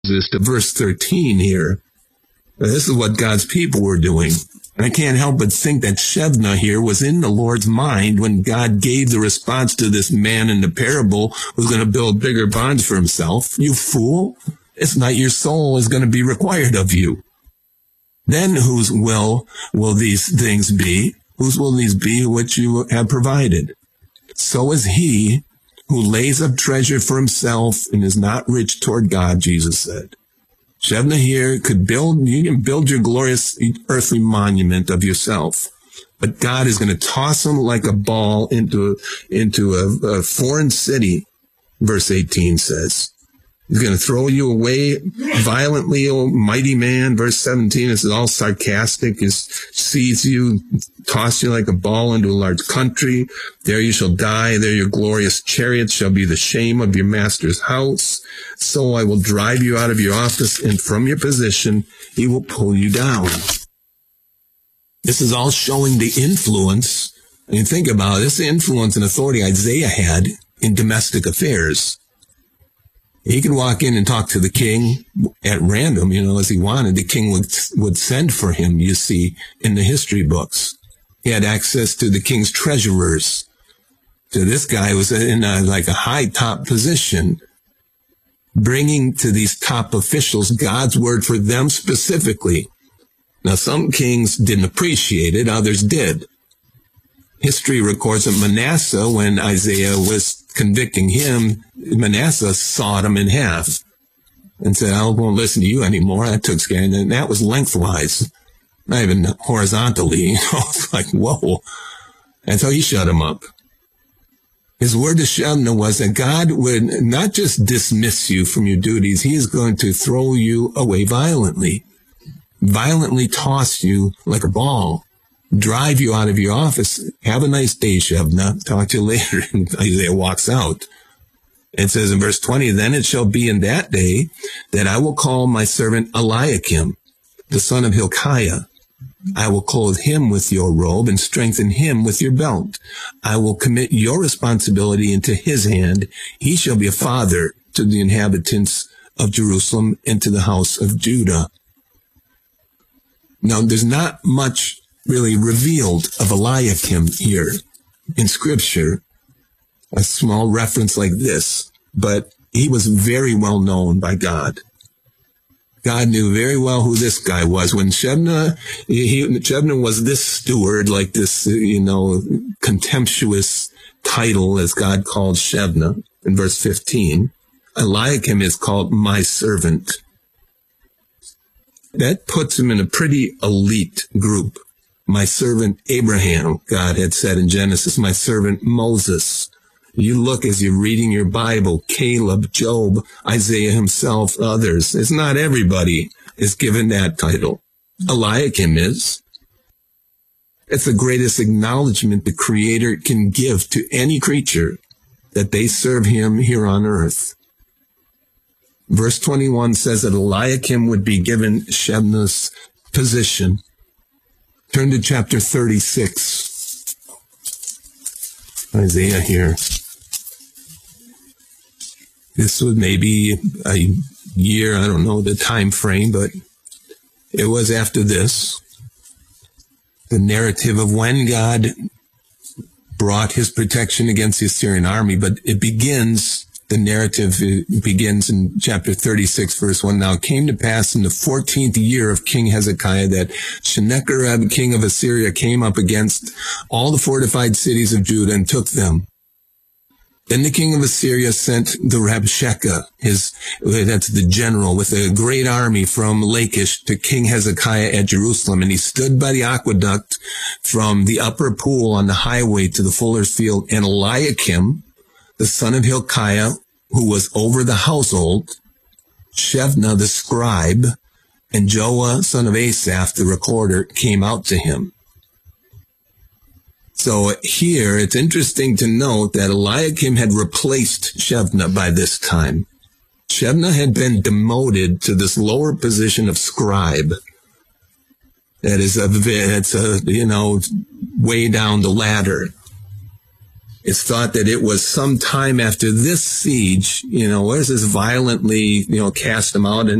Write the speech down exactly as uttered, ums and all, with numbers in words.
this to verse thirteen here. This is what God's people were doing. And I can't help but think that Shebna here was in the Lord's mind when God gave the response to this man in the parable who's going to build bigger barns for himself. You fool! It's not your soul is going to be required of you. Then whose will will these things be? Whose will these be which you have provided? So is he who lays up treasure for himself and is not rich toward God, Jesus said. Shebna here could build, you can build your glorious earthly monument of yourself, but God is going to toss him like a ball into, into a, a foreign city, verse eighteen says. He's going to throw you away violently, O mighty man. Verse seventeen, this is all sarcastic. He sees you, toss you like a ball into a large country. There you shall die. There your glorious chariots shall be the shame of your master's house. So I will drive you out of your office, and from your position he will pull you down. This is all showing the influence. I mean, think about it. This is the influence and authority Isaiah had in domestic affairs. He could walk in and talk to the king at random, you know, as he wanted. The king would would send for him, you see, in the history books. He had access to the king's treasurers. So this guy was in a, like a high top position, bringing to these top officials God's word for them specifically. Now, some kings didn't appreciate it, others did. History records that Manasseh, when Isaiah was convicting him, Manasseh sawed him in half and said, I won't listen to you anymore. That took scare. And that was lengthwise, not even horizontally. You know, it's like, whoa. And so he shut him up. His word to Shebna was that God would not just dismiss you from your duties, he is going to throw you away violently, violently toss you like a ball, drive you out of your office. Have a nice day, Shebna. Talk to you later. And Isaiah walks out. It says in verse twenty, then it shall be in that day that I will call my servant Eliakim, the son of Hilkiah. I will clothe him with your robe and strengthen him with your belt. I will commit your responsibility into his hand. He shall be a father to the inhabitants of Jerusalem and to the house of Judah. Now, there's not much really revealed of Eliakim here in Scripture, a small reference like this, but he was very well known by God. God knew very well who this guy was. When Shebna, he, Shebna was this steward, like this, you know, contemptuous title as God called Shebna in verse fifteen. Eliakim is called my servant. That puts him in a pretty elite group. My servant Abraham, God had said in Genesis, my servant Moses. You look as you're reading your Bible, Caleb, Job, Isaiah himself, others. It's not everybody is given that title. Eliakim is. It's the greatest acknowledgement the Creator can give to any creature that they serve him here on earth. Verse twenty-one says that Eliakim would be given Shebna's position. Turn to chapter thirty-six. Isaiah here. This was maybe a year, I don't know the time frame, but it was after this. The narrative of when God brought his protection against the Assyrian army, but it begins, the narrative begins in chapter thirty-six, verse one. Now it came to pass in the fourteenth year of King Hezekiah that Sennacherib, king of Assyria, came up against all the fortified cities of Judah and took them. Then the king of Assyria sent the Rabshakeh, his, that's the general, with a great army from Lachish to King Hezekiah at Jerusalem. And he stood by the aqueduct from the upper pool on the highway to the fuller's field. And Eliakim, the son of Hilkiah, who was over the household, Shebna the scribe, and Joah, son of Asaph, the recorder, came out to him. So here, it's interesting to note that Eliakim had replaced Shebna by this time. Shebna had been demoted to this lower position of scribe. That is a, it's a, you know, way down the ladder. It's thought that it was some time after this siege, you know, Ezra violently, you know, cast them out. And